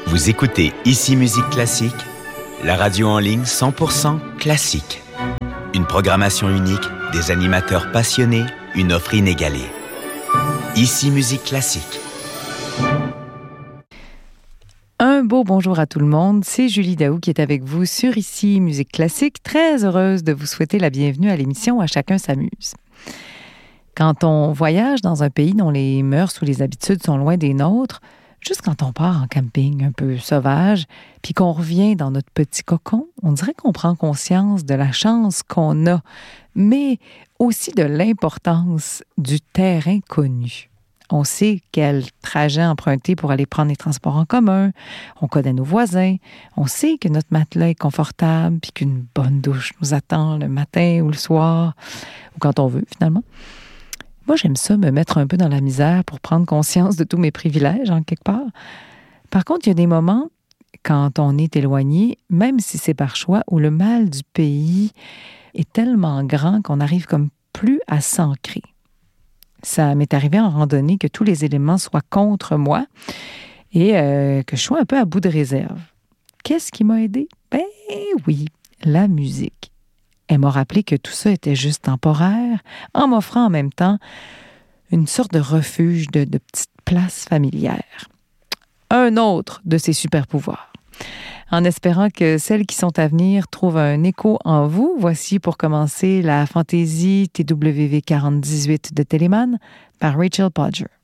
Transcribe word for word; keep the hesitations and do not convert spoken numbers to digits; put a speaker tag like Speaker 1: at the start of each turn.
Speaker 1: Vous écoutez Ici Musique Classique, la radio en ligne cent pour cent classique. Une programmation unique, des animateurs passionnés, une offre inégalée. Ici Musique Classique.
Speaker 2: Un beau bonjour à tout le monde, c'est Julie Daou qui est avec vous sur Ici Musique Classique. Très heureuse de vous souhaiter la bienvenue à l'émission « À chacun s'amuse ». Quand on voyage dans un pays dont les mœurs ou les habitudes sont loin des nôtres, juste quand on part en camping un peu sauvage, puis qu'on revient dans notre petit cocon, on dirait qu'on prend conscience de la chance qu'on a, mais aussi de l'importance du terrain connu. On sait quel trajet emprunter pour aller prendre les transports en commun, on connaît nos voisins, on sait que notre matelas est confortable, puis qu'une bonne douche nous attend le matin ou le soir, ou quand on veut finalement. Moi, j'aime ça, me mettre un peu dans la misère pour prendre conscience de tous mes privilèges, en quelque part. Par contre, il y a des moments, quand on est éloigné, même si c'est par choix, où le mal du pays est tellement grand qu'on n'arrive comme plus à s'ancrer. Ça m'est arrivé en randonnée que tous les éléments soient contre moi et euh, que je sois un peu à bout de réserve. Qu'est-ce qui m'a aidé? Ben oui, la musique. Elle m'a rappelé que tout ça était juste temporaire, en m'offrant en même temps une sorte de refuge, de, de petite place familière. Un autre de ses super-pouvoirs. En espérant que celles qui sont à venir trouvent un écho en vous, voici pour commencer la fantaisie T W V quarante dix-huit de Telemann par Rachel Podger.